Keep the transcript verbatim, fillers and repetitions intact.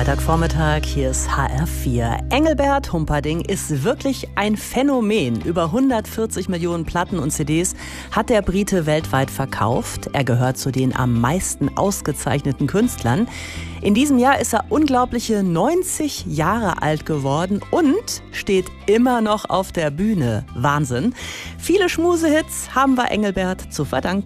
Freitagvormittag, hier ist H R vier. Engelbert Humperdinck ist wirklich ein Phänomen. Über hundertvierzig Millionen Platten und C Ds hat der Brite weltweit verkauft. Er gehört zu den am meisten ausgezeichneten Künstlern. In diesem Jahr ist er unglaubliche neunzig Jahre alt geworden und steht immer noch auf der Bühne. Wahnsinn. Viele Schmusehits haben wir Engelbert zu verdanken.